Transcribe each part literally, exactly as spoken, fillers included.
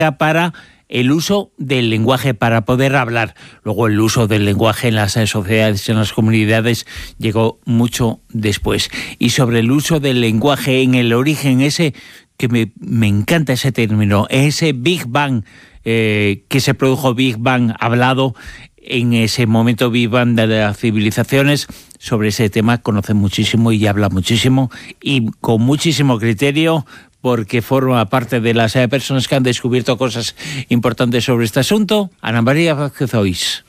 para el uso del lenguaje para poder hablar. Luego el uso del lenguaje en las sociedades, en las comunidades, llegó mucho después. Y sobre el uso del lenguaje en el origen, ese que me, me encanta ese término, ese Big Bang, eh, que se produjo Big Bang hablado, en ese momento Big Bang de las civilizaciones. Sobre ese tema conoce muchísimo y habla muchísimo y con muchísimo criterio, porque forma parte de las eh, personas que han descubierto cosas importantes sobre este asunto. Ana María Vázquez Oís.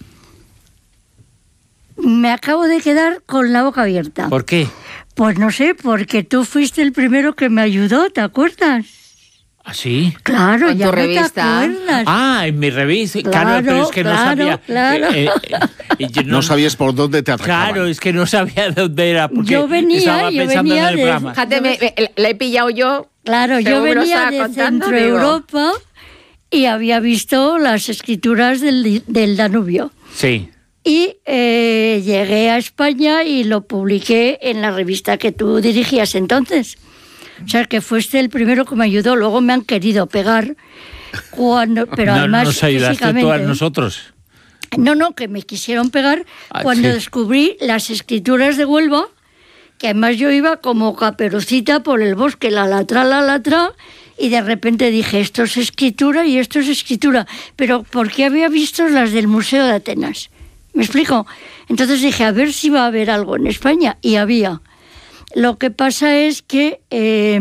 Me acabo de quedar con la boca abierta. ¿Por qué? Pues no sé, porque tú fuiste el primero que me ayudó, ¿te acuerdas? ¿Ah, sí? Claro, ¿Con ya tu no revista? te acuerdas. Ah, en mi revista. Claro, Claro, pero es que claro, no sabía. claro. Eh, eh, yo No, no sabías por dónde te atracaban. Claro, es que no sabía dónde era. Porque Yo venía, estaba yo pensando venía en el de- programa. Fíjate, me, me- la he pillado yo. Claro, yo Según me lo venía estaba de contando, Centro digo. Europa y había visto las escrituras del, del Danubio. Sí. Y eh, llegué a España y lo publiqué en la revista que tú dirigías entonces. O sea, que fuiste el primero que me ayudó. Luego me han querido pegar, cuando, pero no, además nos ayudaste tú a físicamente. nosotros. No, no, que me quisieron pegar Ah, cuando sí. descubrí las escrituras de Huelva, que además yo iba como Caperucita por el bosque, la latra, la latra, y de repente dije, esto es escritura y esto es escritura. Pero ¿por qué había visto las del Museo de Atenas? ¿Me explico? Entonces dije, a ver si va a haber algo en España, y había. Lo que pasa es que eh,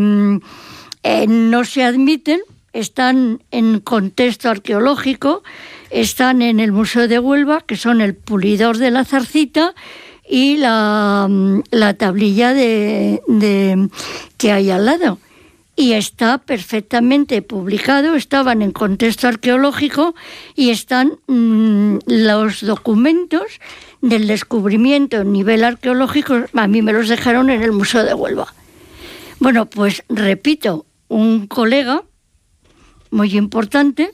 eh, no se admiten, están en contexto arqueológico, están en el Museo de Huelva, que son el Pulidor de la Zarcita y la, la tablilla de, de, que hay al lado. Y está perfectamente publicado, estaban en contexto arqueológico y están mmm, los documentos del descubrimiento a nivel arqueológico, a mí me los dejaron en el Museo de Huelva. Bueno, pues repito, un colega muy importante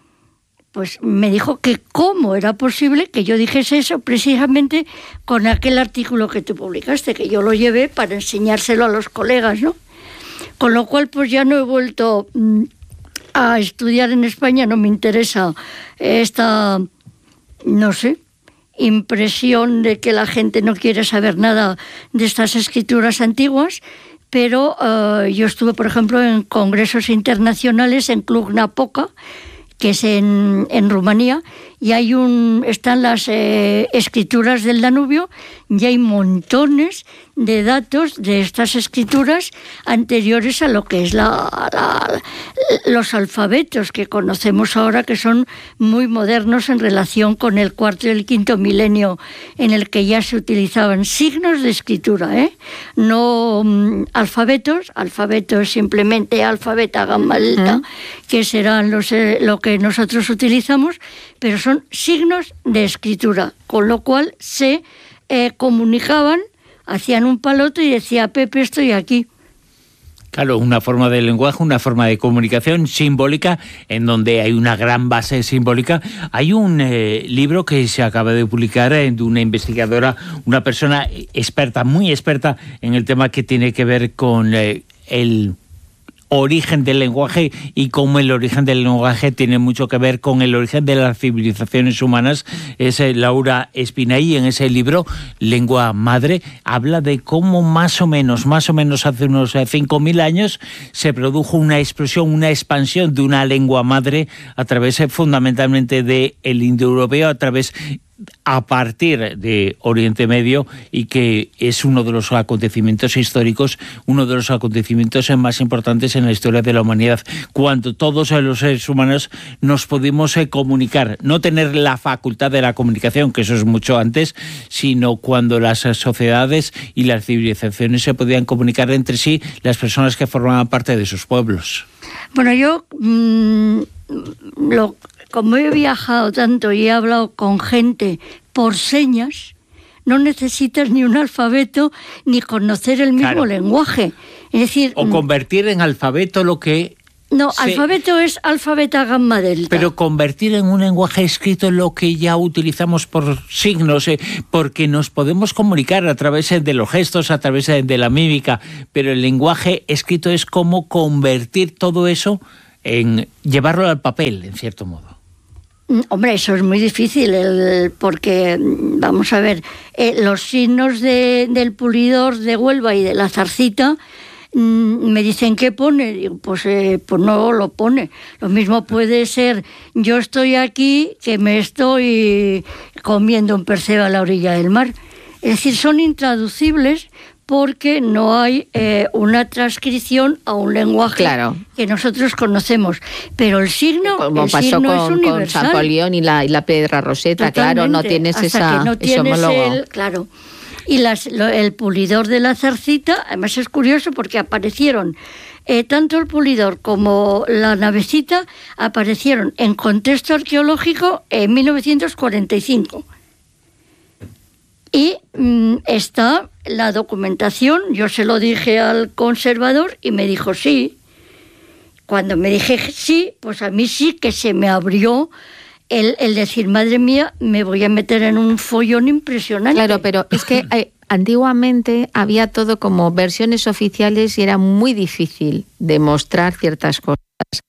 pues me dijo que cómo era posible que yo dijese eso precisamente con aquel artículo que tú publicaste, que yo lo llevé para enseñárselo a los colegas, ¿no? Con lo cual pues ya no he vuelto mm, a estudiar en España, no me interesa esta, no sé, impresión de que la gente no quiere saber nada de estas escrituras antiguas, pero uh, yo estuve, por ejemplo, en congresos internacionales en Cluj-Napoca, que es en, en Rumanía, y hay un, están las eh, escrituras del Danubio, y hay montones de datos de estas escrituras anteriores a lo que es la, la, los alfabetos que conocemos ahora, que son muy modernos en relación con el cuarto y el quinto milenio, en el que ya se utilizaban signos de escritura, ¿eh? No um, alfabetos, alfabeto es simplemente alfa, beta, gamma, delta, uh-huh. que serán los, eh, lo que nosotros utilizamos, pero son signos de escritura, con lo cual se eh, comunicaban, hacían un palote y decía, Pepe, estoy aquí. Claro, una forma de lenguaje, una forma de comunicación simbólica, en donde hay una gran base simbólica. Hay un eh, libro que se acaba de publicar eh, de una investigadora, una persona experta, muy experta en el tema que tiene que ver con eh, el origen del lenguaje, y cómo el origen del lenguaje tiene mucho que ver con el origen de las civilizaciones humanas. Es Laura Espinaí. En ese libro, Lengua Madre, habla de cómo más o menos, más o menos hace unos cinco mil años se produjo una explosión, una expansión de una lengua madre a través fundamentalmente del indoeuropeo, a través a partir de Oriente Medio, y que es uno de los acontecimientos históricos, uno de los acontecimientos más importantes en la historia de la humanidad, cuando todos los seres humanos nos pudimos comunicar, no tener la facultad de la comunicación, que eso es mucho antes, sino cuando las sociedades y las civilizaciones se podían comunicar entre sí, las personas que formaban parte de sus pueblos. Bueno, yo mmm, lo como he viajado tanto y he hablado con gente por señas, no necesitas ni un alfabeto ni conocer el mismo claro. lenguaje. Es decir, o convertir en alfabeto lo que... No, se... alfabeto es alfa, beta, gamma, delta. Pero convertir en un lenguaje escrito lo que ya utilizamos por signos, eh, porque nos podemos comunicar a través de los gestos, a través de la mímica, pero el lenguaje escrito es como convertir todo eso en llevarlo al papel, en cierto modo. Hombre, eso es muy difícil, el, porque, vamos a ver, eh, los signos de, del pulidor de Huelva y de la zarcita, mmm, me dicen ¿qué pone? Digo, pues, eh, pues no lo pone. Lo mismo puede ser, yo estoy aquí, que me estoy comiendo un percebe a la orilla del mar. Es decir, son intraducibles porque no hay eh, una transcripción a un lenguaje claro. que nosotros conocemos. Pero el signo, Como el pasó signo con, es universal. con San Polión y la, y la piedra roseta, Totalmente, claro, no tienes hasta esa, que no tienes ese homólogo. El, claro. Y las, lo, el pulidor de la zarcita, además es curioso porque aparecieron, eh, tanto el pulidor como la navecita, aparecieron en contexto arqueológico en mil novecientos cuarenta y cinco. Y mmm, está la documentación, yo se lo dije al conservador y me dijo sí. Cuando me dije sí, pues a mí sí que se me abrió el, el decir, madre mía, me voy a meter en un follón impresionante. Claro, pero es que eh, antiguamente había todo como versiones oficiales y era muy difícil demostrar ciertas cosas.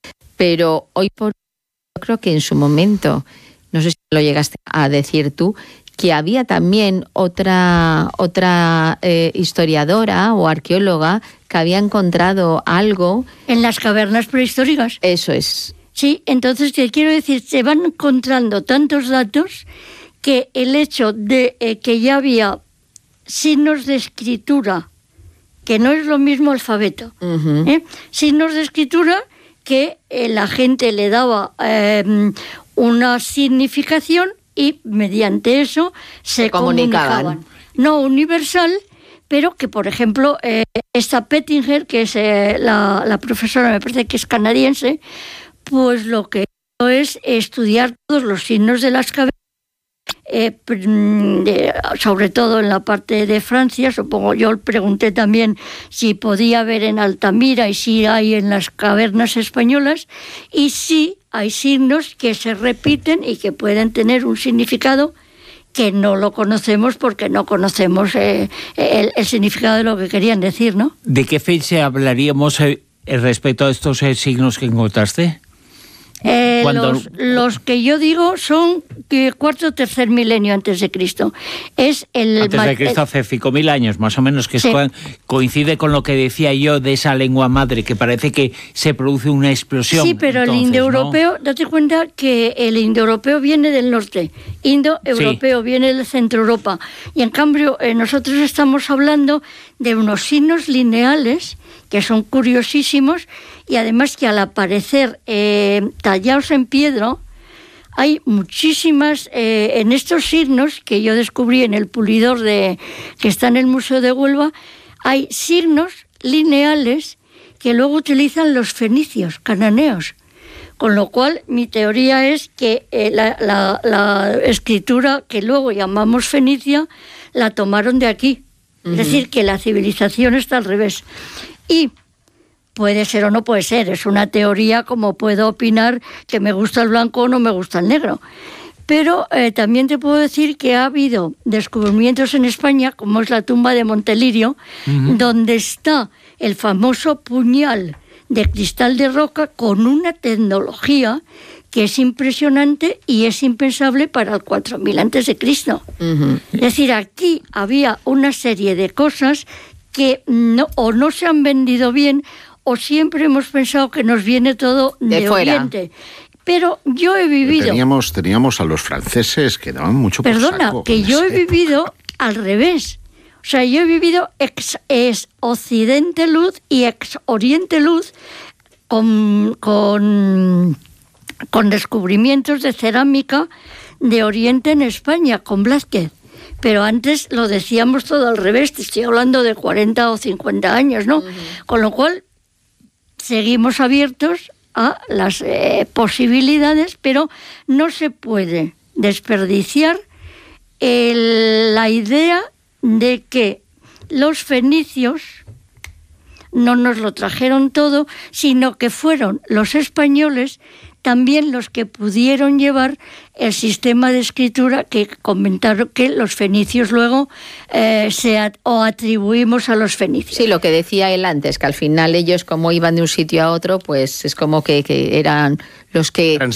Pero hoy por hoy, yo creo que en su momento, no sé si lo llegaste a decir tú, que había también otra otra eh, historiadora o arqueóloga que había encontrado algo en las cavernas prehistóricas. Eso es. Sí, entonces te quiero decir, se van encontrando tantos datos que el hecho de eh, que ya había signos de escritura, que no es lo mismo alfabeto, uh-huh. ¿eh? signos de escritura que eh, la gente le daba eh, una significación y mediante eso se comunicaban. comunicaban. No universal, pero que, por ejemplo, eh, esta Pettinger, que es eh, la, la profesora, me parece que es canadiense, pues lo que hizo es estudiar todos los signos de las cavernas, eh, de, sobre todo en la parte de Francia, supongo. Yo pregunté también si podía haber en Altamira y si hay en las cavernas españolas, y sí hay signos que se repiten y que pueden tener un significado que no lo conocemos porque no conocemos eh, el, el significado de lo que querían decir, ¿no? ¿De qué fecha hablaríamos eh, respecto a estos eh, signos que encontraste? Eh, Cuando... los, los que yo digo son que cuarto o tercer milenio antes de Cristo. Es el antes de Cristo hace cinco mil años, más o menos, que sí. es, coincide con lo que decía yo de esa lengua madre, que parece que se produce una explosión. Sí, pero entonces, el indoeuropeo, ¿no? Date cuenta que el indoeuropeo viene del norte, indoeuropeo sí. viene del centro Europa, y en cambio eh, nosotros estamos hablando de unos signos lineales que son curiosísimos, y además que al aparecer eh, tallados en piedra, hay muchísimas, eh, en estos signos que yo descubrí en el pulidor de, que está en el Museo de Huelva, hay signos lineales que luego utilizan los fenicios, cananeos. Con lo cual, mi teoría es que eh, la, la, la escritura que luego llamamos fenicia, la tomaron de aquí. Uh-huh. Es decir, que la civilización está al revés. Y puede ser o no puede ser, es una teoría, como puedo opinar que me gusta el blanco o no me gusta el negro. Pero eh, también te puedo decir que ha habido descubrimientos en España, como es la tumba de Montelirio, uh-huh. donde está el famoso puñal de cristal de roca con una tecnología que es impresionante y es impensable para el cuatro mil antes de Cristo. Uh-huh. Es decir, aquí había una serie de cosas que no, o no se han vendido bien, o siempre hemos pensado que nos viene todo de, de Oriente. Pero yo he vivido... Teníamos, teníamos a los franceses que daban mucho por Perdona, saco que yo he vivido al revés. O sea, yo he vivido ex, ex Occidente luz y ex Oriente luz con, con, con descubrimientos de cerámica de Oriente en España, con Blázquez. Pero antes lo decíamos todo al revés, te estoy hablando de cuarenta o cincuenta años, ¿no? Uh-huh. Con lo cual, seguimos abiertos a las eh, posibilidades, pero no se puede desperdiciar el, la idea de que los fenicios no nos lo trajeron todo, sino que fueron los españoles también los que pudieron llevar el sistema de escritura que comentaron que los fenicios luego eh, se at- o atribuimos a los fenicios. Sí, lo que decía él antes, que al final ellos como iban de un sitio a otro, pues es como que, que eran los que